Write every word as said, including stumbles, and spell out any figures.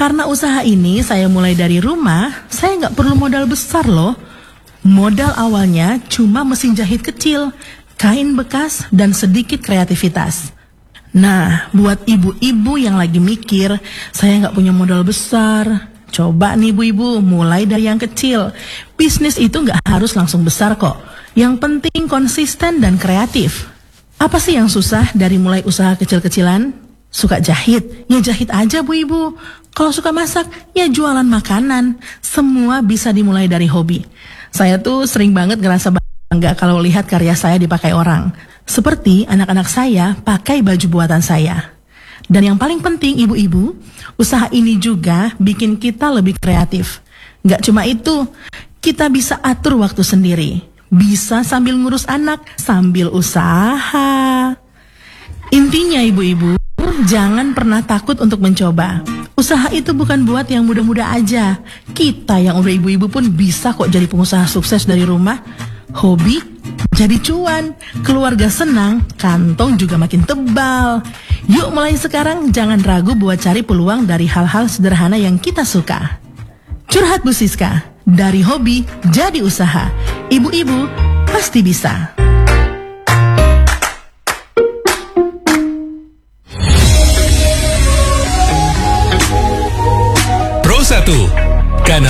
Karena usaha ini saya mulai dari rumah, saya nggak perlu modal besar loh. Modal awalnya cuma mesin jahit kecil, kain bekas, dan sedikit kreativitas. Nah, buat ibu-ibu yang lagi mikir, saya nggak punya modal besar, coba nih ibu-ibu, mulai dari yang kecil. Bisnis itu nggak harus langsung besar kok. Yang penting konsisten dan kreatif. Apa sih yang susah dari mulai usaha kecil-kecilan? Suka jahit? Ya jahit aja bu ibu. Kalau suka masak? Ya jualan makanan. Semua bisa dimulai dari hobi. Saya tuh sering banget ngerasa bangga kalau lihat karya saya dipakai orang. Seperti anak-anak saya pakai baju buatan saya. Dan yang paling penting ibu-ibu, usaha ini juga bikin kita lebih kreatif. Nggak cuma itu, kita bisa atur waktu sendiri. Bisa sambil ngurus anak, sambil usaha. Intinya ibu-ibu, jangan pernah takut untuk mencoba. Usaha itu bukan buat yang muda-muda aja. Kita yang udah ibu-ibu pun bisa kok jadi pengusaha sukses dari rumah. Hobi jadi cuan, keluarga senang, kantong juga makin tebal. Yuk mulai sekarang jangan ragu buat cari peluang dari hal-hal sederhana yang kita suka. Curhat Bu Siska, dari hobi jadi usaha. Ibu-ibu pasti bisa.